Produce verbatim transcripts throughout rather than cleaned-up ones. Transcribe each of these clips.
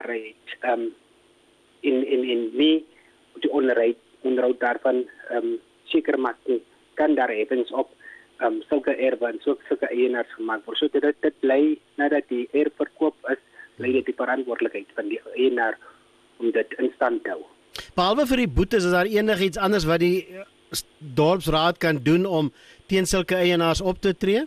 het um, in, in, in nie die onderhoud, onderhoud daarvan um, seker maak nie, kan daar heffings op um, sulke erwe en so, sulke eienaars gemaakt word. So dit, dit bly nadat die erf verkoop is, bly dit die verantwoordelikheid van die eienaar om dit in stand te hou. Behalwe vir die boetes, is daar enigiets anders wat die dorpsraad kan doen om teen sulke eienaars op te tree?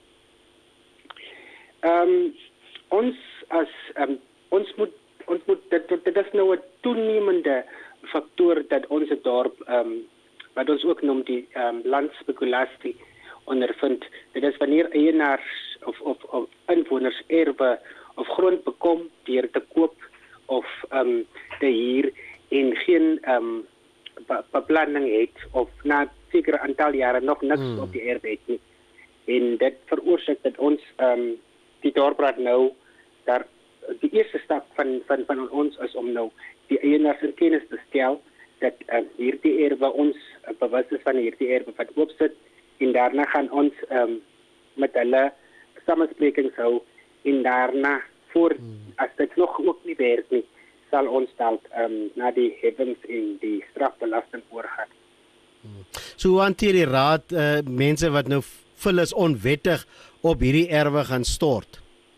Um, ons as um, ons moet ons moet dit, dit is nou 'n toenemende faktor dat ons dorp um, wat ons ook noem die um, landspekulasie ondervind. Dit is wanneer eienaars of of, of inwoners erwe of grond bekom deur te koop of um, te huur en geen um, beplanning het of na sekere aantal jare nog niks hmm. op die erf het nie. En dit veroorsaak dat ons um, die dorpraad nou daar die eerste stap van van van ons is om nou die eienaars in kennis te stel dat uh, hierdie erwe ons uh, bewus is van hierdie erwe wat oop sit en daarna gaan ons um, met hulle samesprekings hou en daarna voor hmm. as dit nog ook nie werk nie sal ons dalk um, na die heffings en die strafbelasting oorgaan. Hmm. So hoe hanteer die raad uh, mense wat nou vullis onwettig op hierdie erwe gaan stort?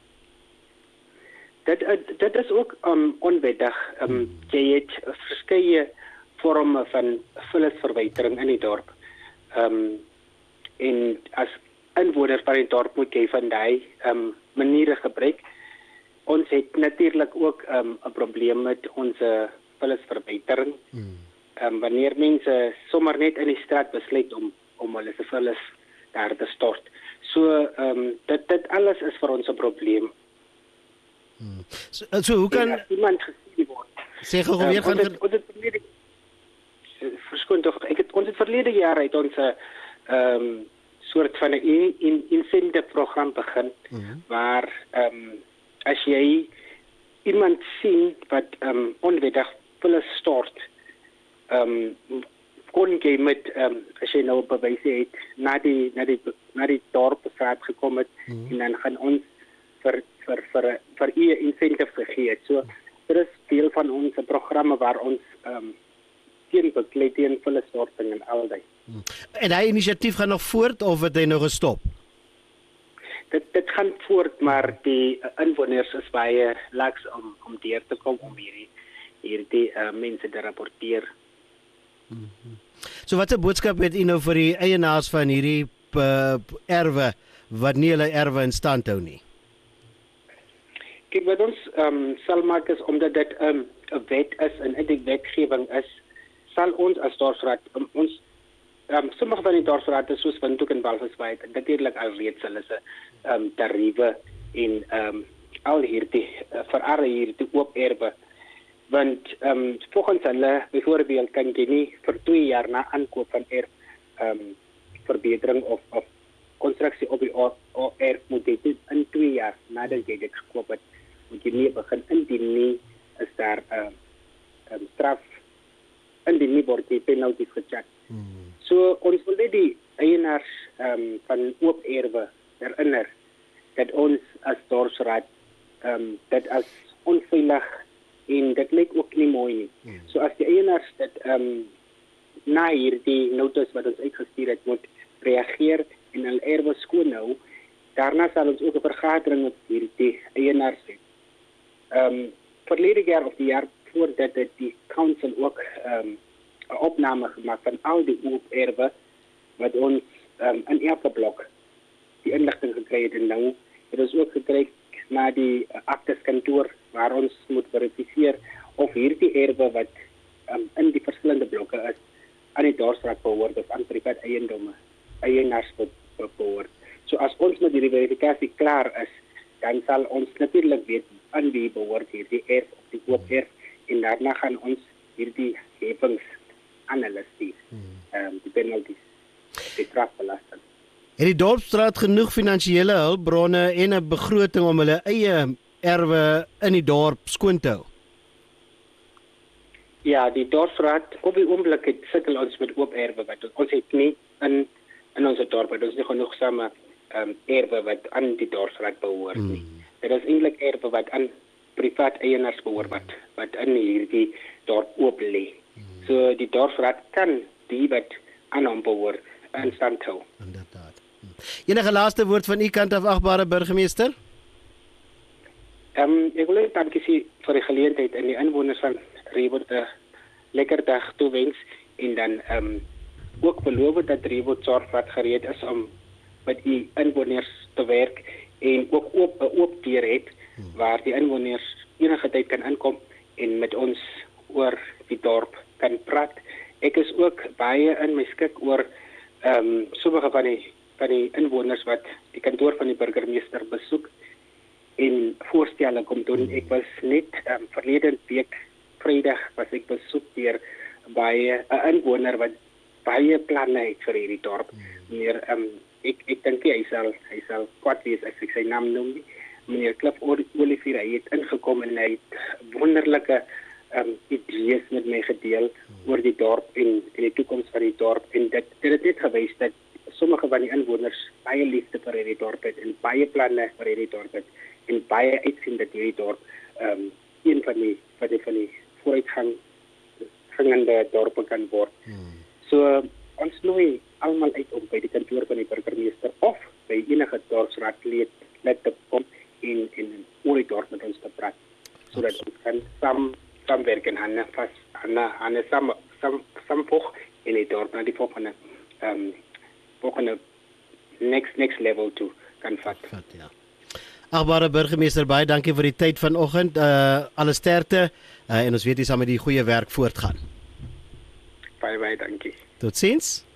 Dit dit is ook um, onwettig. Um, hmm. Jy het verskeie vorme van vullisverwytering in die dorp. Um, en as inwoner van die dorp moet jy van daai um, maniere gebruik. Ons het natuurlik ook 'n um, probleem met ons vullisverwytering. Hmm. Um, wanneer mense sommer net in die straat besluit om om hulle se vullis daar te stort. So um, dit dit alles is vir ons 'n probleem. Hmm. So, so hoe kan iemand gesien word? Sê gou weer gaan um, ons het verlede verskoon tog ek het ons het verlede jaar uit ons 'n um, soort van 'n in, in, incentive program begin hmm. waar um, as jy iemand sien wat um, onwettig vullis stort um, kon jy met um, as jy nou bewyse het na die na die na die dorpsraad gekom het hmm. en dan gaan ons vir vir vir vir u incentive gegee. So dit is deel van ons programme waar ons um, teen beklei teen vullisstorting en al daai. Hmm. En daai inisiatief gaan nog voort of het hy nou gestop? Dit dit gaan voort, maar die uh, inwoners is baie laks om om deur te kom om hierdie hierdie uh, mense te rapporteer. Mm-hmm. So wat 'n boodskap het u nou vir die eienaars van hierdie uh, erwe wat nie hulle erwe in stand hou nie? Kijk, wat ons um, sal maak is omdat dit 'n um, wet is en die wetgewing is, sal ons as dorpsraad um, ons Um, sommige van die dorpsrade soos Windhoek en Walvisbaai en natuurlik alreeds hulle se um, tariewe en um, al hierdie uh, vir hierdie oop erwe want um, volgens hulle byvoorbeeld kan jy nie vir twee jaar na aankoop van erf um, verbetering of of konstruksie op die erf moet jy in twee jaar nadat jy dit gekoop het moet jy nie begin indien nie is daar um, um, straf indien nie word die penalties gecheckt. Hmm. So ons wil net die eienaars um, van oop erwe herinner dat ons as dorpsraad um, dit as onveilig en dit lyk ook nie mooi nie. Hmm. So as die eienaars dit um, na hierdie notas wat ons uitgestuur het moet reageer en hulle erwe skoon hou, daarna sal ons ook 'n vergadering met hierdie eienaars hê. Um, verlede jaar of die jaar voordat dit die council ook um, 'n opname gemaak van al die oop erwe wat ons um, in elke blok die inligting gekry het en nou het ons ook gekry na die uh, akteskantoor waar ons moet verifiseer of hierdie erwe wat um, in die verskillende blokke is aan die dorpsraad behoort of aan privaat eiendomme eienaars behoort. So as ons met die verifikasie klaar is, dan sal ons natuurlik weet aan wie behoort hierdie erf of die oop erf en daarna gaan ons hierdie heffings aan hulle stuur. Hmm. Um, die penalties, die strafbelasting. Het die dorpsraad genoeg finansiële hulpbronne en 'n begroting om hulle eie erwe in die dorp skoon te hou? Ja, die dorpsraad op die oomblik het sukkel ons met oop erwe wat ons het nie in in ons dorp, ons het nie genoegsame um, erwe wat aan die dorpsraad behoort nie. Hmm. Dit is eintlik erwe wat aan privaat eienaars behoort wat wat in hierdie dorp oop lê. So die dorpsraad kan die wat aan hom behoort in stand hou. Inderdaad. Enige laaste woord van u kant af, agbare burgemeester? Ehm um, ek wil net dankie sê vir die geleentheid en die inwoners van Reboort 'n lekker dag toewens en dan ehm um, ook beloof dat Reboort Dorpsraad gereed is om met die inwoners te werk en ook oop 'n oop deur het waar die inwoners enige tyd kan inkom en met ons oor die dorp kan praat. Ek is ook baie in my skik oor ehm um, sommige van die van die inwoners wat die kantoor van die burgemeester besoek en voorstelle kom doen. Ek was net um, verlede week Vrydag was ek besoek deur baie 'n inwoner wat baie planne het vir hierdie dorp. Meneer um, ek ek dink hy sal hy sal kwaad wees as ek sy naam noem. Meneer Cliff Olivier, hy het ingekom en hy het wonderlike um, idees met my gedeel oor die dorp en, en die toekoms van die dorp en dit dit het net gewys dat sommige van die inwoners baie liefde vir hierdie dorp het en baie planne vir hierdie dorp het en baie uitsien dat hierdie dorp um, een van die van die, van die vooruitgang gangende dorpe kan word. Hmm. So ons nooi almal uit om by die kantoor van die burgemeester of by enige dorpsraadlid net te kom en en oor die dorp met ons te praat sodat ons kan saam saamwerk en hande vas hande hande saam saam saamvoeg in die dorp na die volgende ehm um, volgende next next level toe kan vat. vat ja. Agbare burgemeester, baie dankie vir die tyd vanoggend. Uh alle sterkte uh, en ons weet jy saam met die goeie werk voortgaan. Baie baie dankie. Totsiens.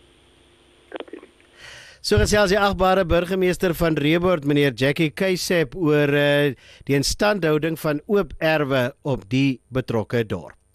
So gesels die agbare burgemeester van Reboort, meneer Jackie Keysep, oor uh, die instandhouding van oop erwe op die betrokke dorp.